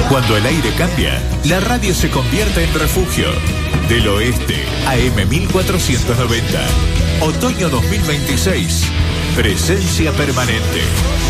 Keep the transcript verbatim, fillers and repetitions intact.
Cuando el aire cambia, la radio se convierte en refugio. Del Oeste, A M mil cuatrocientos noventa. Otoño dos mil veintiséis. Presencia permanente.